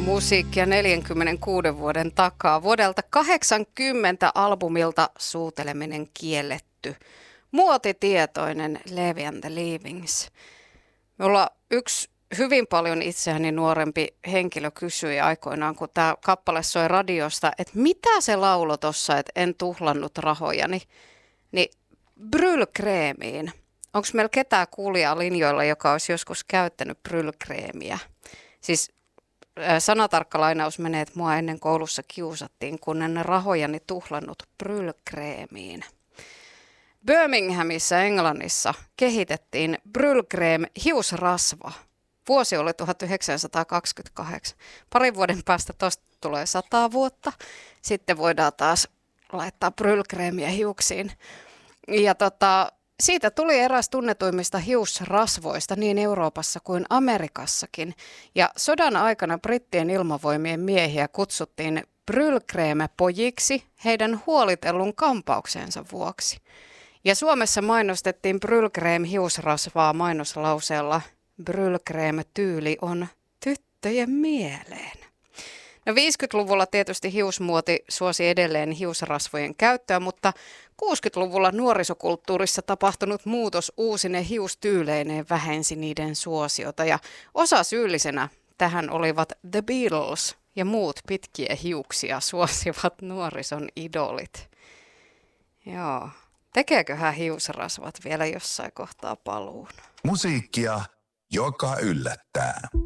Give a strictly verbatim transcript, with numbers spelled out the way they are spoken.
musiikkia neljänkymmenenkuuden vuoden takaa. Vuodelta kahdeksankymmentä albumilta Suuteleminen kielletty. Muotitietoinen Levi and the Leavings. Me ollaan yksi hyvin paljon itseäni nuorempi henkilö kysyi aikoinaan, kun tämä kappale soi radiosta, että mitä se laulo tuossa, että en tuhlannut rahojani, niin Brylcreemiin. Onko meillä ketään kuulijaa linjoilla, joka olisi joskus käyttänyt Brylcreemiä? Siis sanatarkka lainaus menee, että mua ennen koulussa kiusattiin, kun en rahojani tuhlannut Brylcreemiin. Birminghamissa Englannissa kehitettiin Brylcreem hiusrasva. Vuosi oli tuhatyhdeksänsataakaksikymmentäkahdeksan. Parin vuoden päästä tuosta tulee sata vuotta. Sitten voidaan taas laittaa Brylcreemiä hiuksiin. Ja tota, siitä tuli eräs tunnetuimmista hiusrasvoista niin Euroopassa kuin Amerikassakin. Ja sodan aikana brittien ilmavoimien miehiä kutsuttiin Brylcreeme-pojiksi heidän huolitellun kampauksensa vuoksi. Ja Suomessa mainostettiin Brylcreem hiusrasvaa mainoslauseella Brylcreem-tyyli on tyttöjen mieleen. No viisikymmentäluvulla tietysti hiusmuoti suosi edelleen hiusrasvojen käyttöä, mutta kuusikymmentäluvulla nuorisokulttuurissa tapahtunut muutos uusine hiustyyleineen vähensi niiden suosiota. Ja osa syyllisenä tähän olivat The Beatles ja muut pitkiä hiuksia suosivat nuorison idolit. Joo. Tekeeköhän hiusrasvat vielä jossain kohtaa paluun? Musiikkia, joka yllättää.